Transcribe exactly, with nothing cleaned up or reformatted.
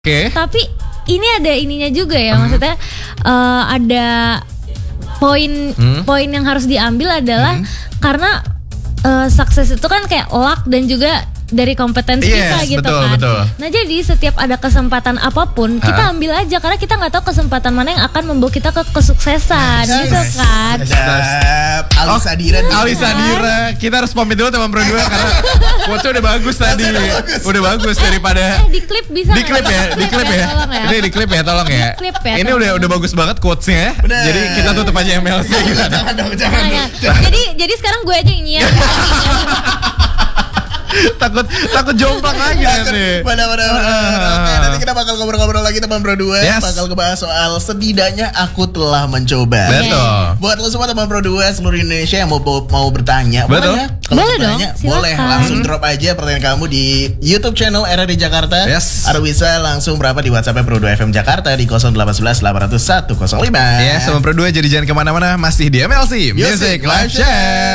Oke. Tapi ini ada ininya juga ya, hmm. maksudnya uh, ada poin hmm. poin yang harus diambil adalah hmm. karena uh, sukses itu kan kayak luck dan juga dari kompetensi yes, kita gitu betul, kan. Betul. Nah jadi setiap ada kesempatan apapun kita ha? ambil aja karena kita nggak tahu kesempatan mana yang akan membawa kita ke kesuksesan yes. gitu kan. Ali Sadira. Ali Sadira. Kita harus pamit dulu teman berdua karena quotes udah bagus tadi. Bagus. Udah bagus daripada. Eh di klip bisa. Di klip ya, di klip ya. ya. Ini di klip ya, tolong ya. Di klip ya. Ini udah udah bagus banget quotesnya. Bener. Jadi kita tutup aja M L C. Jangan dong, jangan. Nah, ya. Jadi jadi sekarang gue aja ini ya. takut takut jomplang lagi nanti. Benar-benar. Oke, nanti kita bakal ngobrol-ngobrol lagi teman Pro dua. Yes. Bakal ngebahas soal setidaknya aku telah mencoba. Betul. Buat lo semua teman Pro dua seluruh Indonesia yang mau mau bertanya, betul. Boleh, ya? Kalau boleh bertanya, dong. boleh langsung drop aja pertanyaan kamu di YouTube channel R R D Jakarta. Yes. Atau bisa langsung berapa di WhatsApp Pro dua F M Jakarta di nol delapan satu satu delapan nol satu satu nol lima. Ya, yes, teman Pro dua jadi jangan kemana-mana, masih di M L C Music, Music Live Chat.